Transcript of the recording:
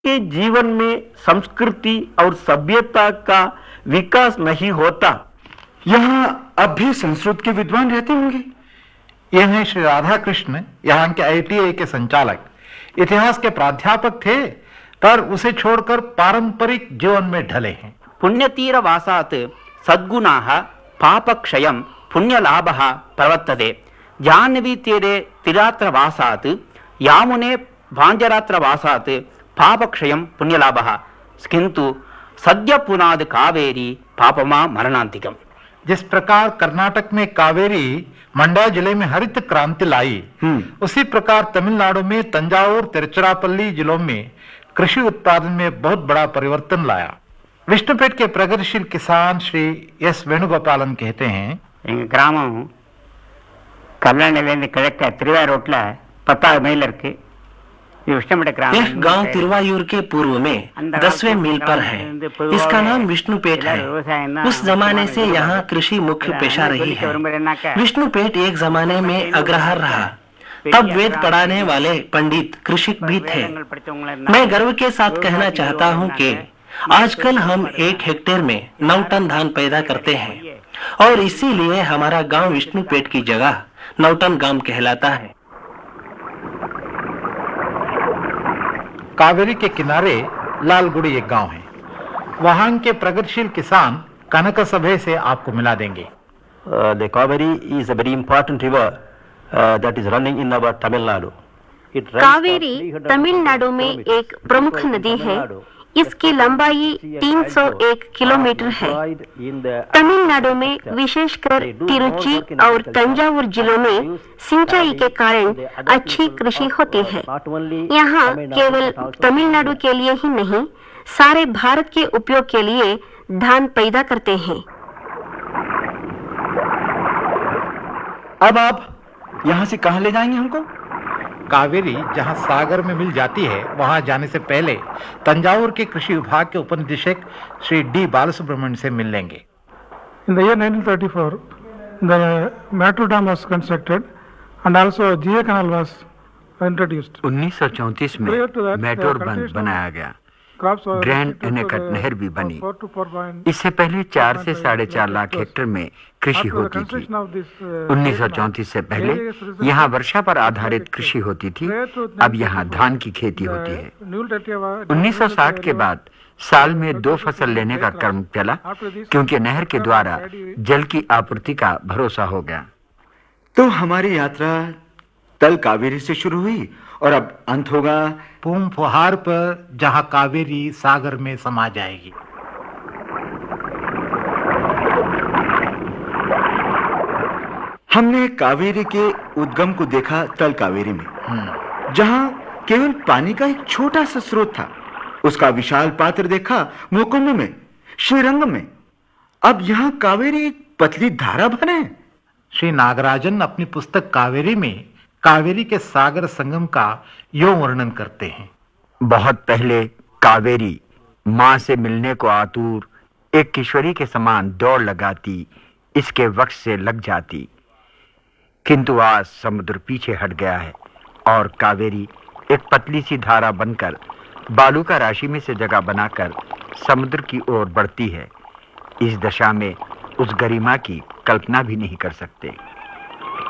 के जीवन में संस्कृति और सभ्यता का विकास नहीं होता। यहाँ अब भी संस्कृत के विद्वान रहते होंगे। यह हैं श्री राधा कृष्ण, यहाँ के IIT के संचालक, इतिहास के प्राध्यापक थे, पर उसे छोड़कर पारंपरिक जीवन में ढले हैं। पुण्यतीर वासात् सद्गुणाः पापक्षयं पुण्यलाभः प्रवर्तते। जाह्नवी तीरे तिरात्र वासात् यामुने भांजरात्र वासात् पापक्षयं पुण्यलाभः किंतु सद्य पुनाद कावेरी पापमा मरणांतिकम। जिस प्रकार कर्नाटक में कावेरी मंड्या जिले में हरित क्रांति लाई, उसी प्रकार तमिलनाडु में तंजावुर तिरुचिरापल्ली जिलों में कृषि उत्पादन में बहुत बड़ा परिवर्तन लाया। विष्णुपेट के प्रगतिशील किसान श्री एस वेणुगोपालन कहते हैं, ग्रामम कल्याण किழக்க திருவாயூர் ரோட்ல 10 மைல் இருக்கு। यह गांव तिरुवायूर के पूर्व में 10वें मील पर है। इसका नाम विष्णुपेट है। उस जमाने से यहाँ कृषि मुख्य पेशा रही है। विष्णुपेट एक जमाने में अग्रहार रहा। तब वेद पढ़ाने वाले पंडित कृषिक भी थे। मैं गर्व के साथ कहना चाहता हूँ कि आजकल हम 1 हेक्टेयर में 9 टन धान पैदा करते हैं और इसीलिए हमारा गांव विष्णुपेट की जगह 9 टन गांव कहलाता है। कावेरी के किनारे लालगुड़ी एक गांव है। वहां के प्रगतिशील किसान कनक सभे से आपको मिला देंगे। The Kaveri is a very important river that is running in our Tamil Nadu. Kaveri Tamil Nadu में एक प्रमुख नदी है। इसकी लंबाई 301 किलोमीटर है। तमिलनाडु में विशेषकर तिरुचि और तंजावुर जिलों में सिंचाई के कारण अच्छी कृषि होती है। यहाँ केवल तमिलनाडु के लिए ही नहीं, सारे भारत के उपयोग के लिए धान पैदा करते हैं। अब आप यहाँ से कहाँ ले जाएंगे हमको? कावेरी जहां सागर में मिल जाती है, वहां जाने से पहले तंजावुर के कृषि विभाग के उपनिदेशक श्री डी बालसुब्रमण्यन से मिल लेंगे। In the year 1934, the Matru Dam was constructed and also GA Canal was introduced. 1934 में मैटोर बंद बनाया गया। ग्रैंड एनेकट नहर भी बनी। इससे पहले 4 से 4.5 लाख हेक्टेयर में कृषि होती थी। 1934 से पहले यहाँ वर्षा पर आधारित कृषि होती थी। अब यहाँ धान की खेती होती है। 1960 के बाद साल में 2 फसल लेने का क्रम चला, क्योंकि नहर के द्वारा जल की आपूर्ति का भरोसा हो गया। तो हमारी यात्रा तल कावेरी से शुरू हुई और अब अंत होगा पूम फुहार पर, जहां कावेरी सागर में समा जाएगी। हमने कावेरी के उद्गम को देखा तल कावेरी में, जहां केवल पानी का एक छोटा सा स्रोत था। उसका विशाल पात्र देखा मोकोम में, श्रीरंगम में। अब यहाँ कावेरी एक पतली धारा बने। श्री नागराजन अपनी पुस्तक कावेरी में कावेरी के सागर संगम का यूं वर्णन करते हैं। बहुत पहले कावेरी मां से मिलने को आतुर एक किशोरी के समान दौड़ लगाती, इसके वक्ष से लग जाती, किंतु आज समुद्र पीछे हट गया है और कावेरी एक पतली सी धारा बनकर बालू का राशि में से जगह बनाकर समुद्र की ओर बढ़ती है। इस दशा में उस गरिमा की कल्पना भी नहीं कर सकते।